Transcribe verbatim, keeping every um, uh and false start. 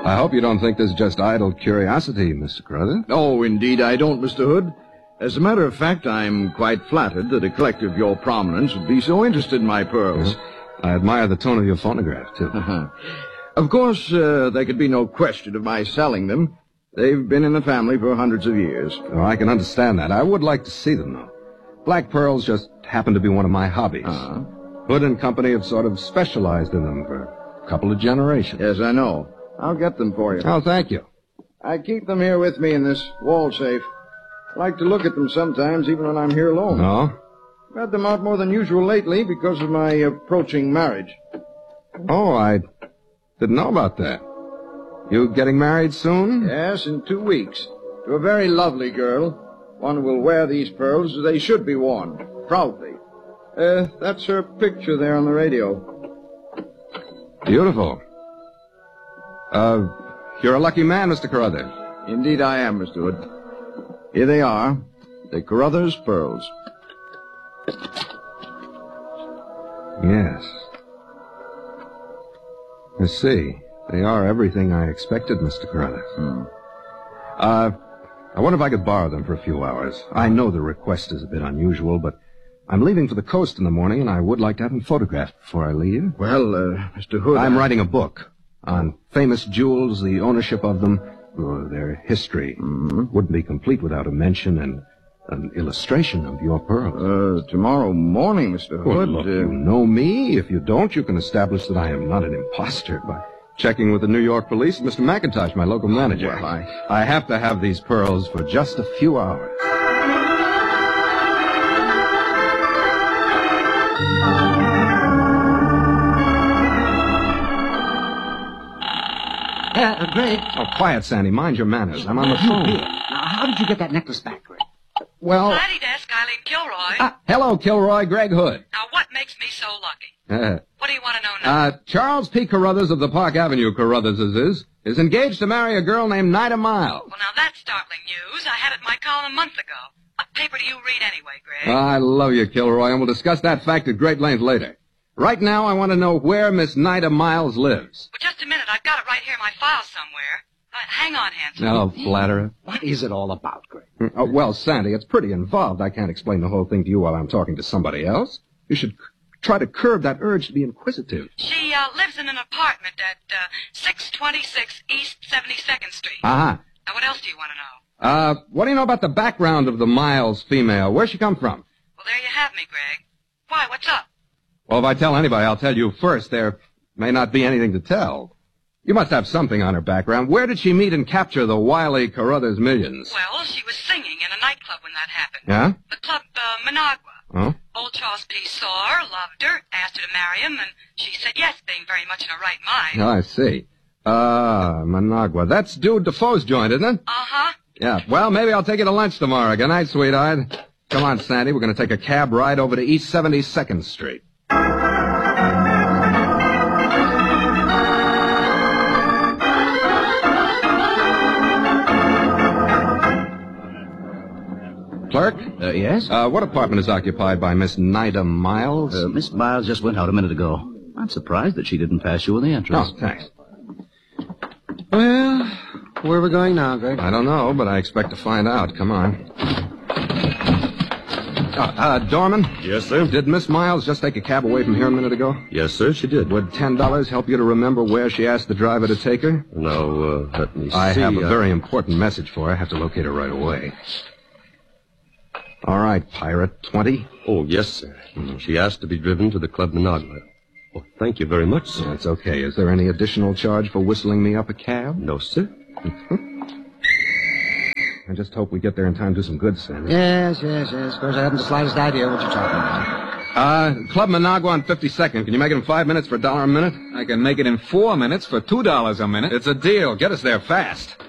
I hope you don't think this is just idle curiosity, Mister Carruthers. Oh, indeed I don't, Mister Hood. As a matter of fact, I'm quite flattered that a collector of your prominence would be so interested in my pearls. Mm-hmm. I admire the tone of your phonograph, too. Of course, uh, there could be no question of my selling them. They've been in the family for hundreds of years. Oh, I can understand that. I would like to see them, though. Black pearls just happen to be one of my hobbies. Uh-huh. Hood and Company have sort of specialized in them for a couple of generations. Yes, I know. I'll get them for you. Oh, thank you. I keep them here with me in this wall safe. I like to look at them sometimes, even when I'm here alone. No? I've had them out more than usual lately because of my approaching marriage. Oh, I didn't know about that. You getting married soon? Yes, in two weeks. To a very lovely girl. One who will wear these pearls as they should be worn. Proudly. Uh, that's her picture there on the radio. Beautiful. Uh, you're a lucky man, Mister Carruthers. Indeed I am, Mister Hood. Here they are. The Carruthers pearls. Yes. I see. They are everything I expected, Mister Carruthers. Hmm. Uh, I wonder if I could borrow them for a few hours. I know the request is a bit unusual, but I'm leaving for the coast in the morning, and I would like to have them photographed before I leave. Well, uh, Mister Hood... I'm I... writing a book on famous jewels, the ownership of them, uh, their history. Mm-hmm. Wouldn't be complete without a mention and an illustration of your pearls. Uh, tomorrow morning, Mister Hood. Well, look, uh... you know me. If you don't, you can establish that I am not an imposter by checking with the New York police, Mister McIntosh, my local manager. Well, I... I have to have these pearls for just a few hours. Uh, Greg. Oh, quiet, Sandy. Mind your manners. I'm on the phone. Here. Now, how did you get that necklace back, Greg? Well... Laddie desk, Eileen Kilroy. Uh, hello, Kilroy. Greg Hood. Now, what makes me so lucky? Uh, What do you want to know now? uh, Charles P. Carruthers of the Park Avenue Carruthers is, is engaged to marry a girl named Nida Miles. Well, now, that's startling news. I had it in my column a month ago. What paper do you read anyway, Greg? I love you, Kilroy, and we'll discuss that fact at great length later. Right now, I want to know where Miss Nida Miles lives. Well, just a minute. I've got it right here in my file somewhere. Uh, hang on, Hanson. Oh, flatterer. What is it all about, Greg? Oh, well, Sandy, it's pretty involved. I can't explain the whole thing to you while I'm talking to somebody else. You should c- try to curb that urge to be inquisitive. She uh, lives in an apartment at uh, six twenty-six East seventy-second Street. Uh-huh. Now, what else do you want to know? Uh, what do you know about the background of the Miles female? Where'd she come from? Well, there you have me, Greg. Why, what's up? Well, if I tell anybody, I'll tell you first. There may not be anything to tell. You must have something on her background. Where did she meet and capture the wily Carruthers millions? Well, she was singing in a nightclub when that happened. Yeah? The club, uh, Managua. Oh? Old Charles P. saw her, loved her, asked her to marry him, and she said yes, being very much in her right mind. Oh, I see. Ah, Managua. That's Dude Defoe's joint, isn't it? Uh-huh. Yeah. Well, maybe I'll take you to lunch tomorrow. Good night, sweetheart. Come on, Sandy. We're going to take a cab ride over to East seventy-second Street. Clerk? Uh, yes? Uh, what apartment is occupied by Miss Nida Miles? Uh, Miss Miles just went out a minute ago. I'm surprised that she didn't pass you in the entrance. Oh, thanks. Well, where are we going now, Greg? I don't know, but I expect to find out. Come on. Uh, uh, Dorman? Yes, sir? Did Miss Miles just take a cab away from here a minute ago? Yes, sir, she did. Would ten dollars help you to remember where she asked the driver to take her? No, uh, let me see. I have a uh, very important message for her. I have to locate her right away. All right, Pirate, twenty. Oh, yes, sir. She asked to be driven to the Club Managua. Oh, thank you very much, sir. That's okay. Is there any additional charge for whistling me up a cab? No, sir. I just hope we get there in time to do some good, Sandy. Yes, yes, yes. Of course, I haven't the slightest idea what you're talking about. Uh, Club Managua on fifty-second. Can you make it in five minutes for a dollar a minute? I can make it in four minutes for two dollars a minute. It's a deal. Get us there fast.